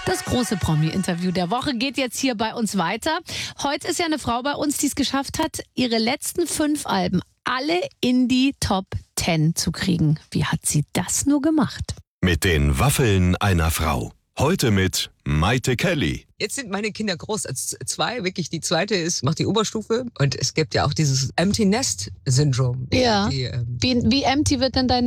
Das große Promi-Interview der Woche geht jetzt hier bei uns weiter. Heute ist ja eine Frau bei uns, die es geschafft hat, ihre letzten 5 Alben alle in die Top 10 zu kriegen. Wie hat sie das nur gemacht? Mit den Waffeln einer Frau. Heute mit Maite Kelly. Jetzt sind meine Kinder groß, als 2, wirklich die zweite macht die Oberstufe. Und es gibt ja auch dieses Empty Nest Syndrom. Ja. Die, Wie empty wird denn dein